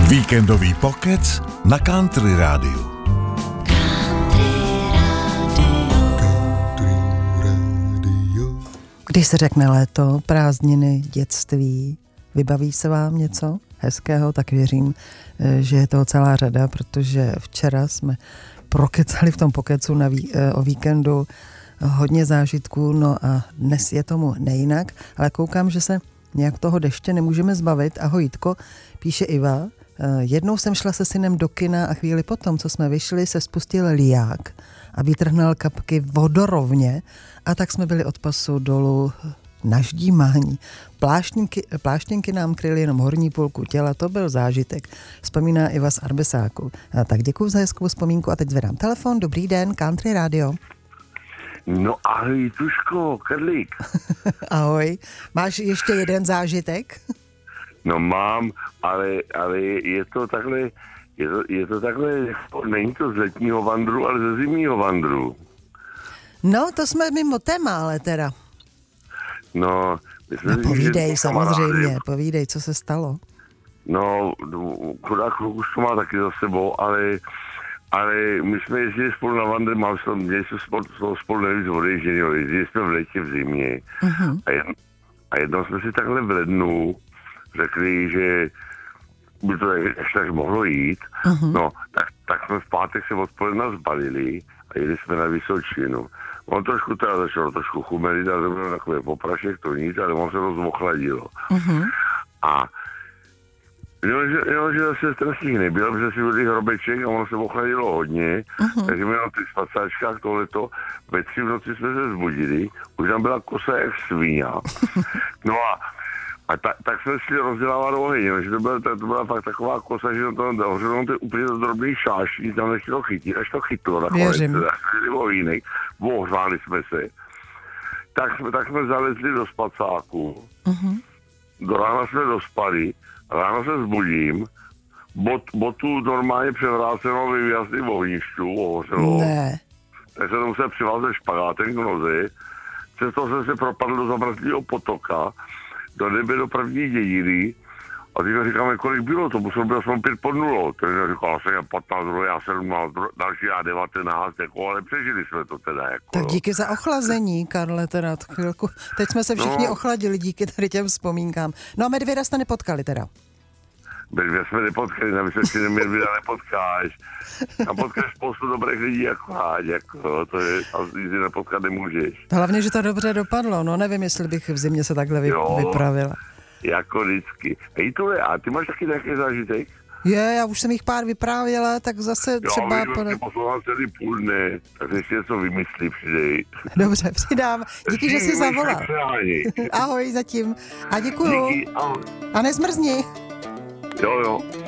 Víkendový pokec na Country rádiu. Když se řekne léto, prázdniny, dětství, vybaví se vám něco hezkého, tak věřím, že je toho celá řada, protože včera jsme prokecali v tom pokecu o víkendu hodně zážitků, no a dnes je tomu nejinak, ale koukám, že se nějak toho deště nemůžeme zbavit. Ahoj Jitko, píše Iva. Jednou jsem šla se synem do kina a chvíli potom, co jsme vyšli, se spustil liják a vytrhnal kapky vodorovně a tak jsme byli od pasu dolů na ždímání. Pláštěnky nám kryly jenom horní půlku těla, to byl zážitek, vzpomíná Iva z Arbesáku. Tak děkuju za hezkou vzpomínku a teď zvedám telefon. Dobrý den, Country Radio. No ahoj, Tuško, Karlík. Ahoj, máš ještě jeden zážitek? No mám, ale je to takhle, není to z letního vandru, ale ze zimního vandru. No, to jsme mimo téma, ale teda. No, povídej samozřejmě, povídej, co se stalo. No, chudák kluk už to má taky za sebou, ale my jsme jezdili spolu na vandr, měli jsme spolu nejvíc vody, že jo, jezdili jsme v létě, v zimě. Uh-huh. A jednou jsme si takhle v lednu řekli, že by to ještě tak mohlo jít. Uh-huh. No, tak jsme v pátek se odpoledne zbalili a jeli jsme na Vysočinu. On trošku teda začal chumelit a to bylo takové poprašek, to nic, ale on se rozochladilo. Uh-huh. A že zase stresných nebyl, protože si byli hrobeček a ono se ochladilo hodně, takže my na těch spacáčkách tohleto, ve 3 v noci jsme se zbudili, už tam byla kosa jak svině. No a tak jsme šli rozdělávat oheň, že to byla fakt taková kosa, že to hořelo to úplně drobný šáš, nic tam nechtělo chytit, až to chytlo nakonec, ohýnek, ohřáli jsme se. Tak jsme zalezli do spacáku, do rána jsme dospali, ráno se zbudím, botu normálně převrácenou ve výjazdným ohnišťu, ohořelo. Ne. Tak jsem to musel přivázet špagátem k nozi, přesto jsem se propadl do zamrzlého potoka, do nebe do první dědiny, a teď říkáme, kolik bylo to, musel byl jsem 5 pod 0. Ten říkal, jsem 15, já 17, další já 19, jako, ale přežili jsme to teda. Jako, tak díky za ochlazení, Karle, teda chvilku. Teď jsme se všichni ochladili díky tady těm vzpomínkám. No a medvěda jste nepotkali teda? Medvěda jsme nepotkali, na Vysočině medvěda nepotkáš. Tam potkáš spoustu dobrých lidí jako to je, a nic nepotkat nemůžeš. Hlavně, že to dobře dopadlo, no nevím, jestli bych v zimě se takhle vypravila. Jako vždycky. Hej, a ty máš taky nějaký zážitek? Já už jsem jich pár vyprávěla, tak zase třeba... Jo, my poslouchám celý půl dne, tak ještě něco vymyslí, přidej. Dobře, přidám. Díky, že jsi zavolal. Ahoj zatím. A děkuju. Díky, ahoj. A nezmrzni. Jo.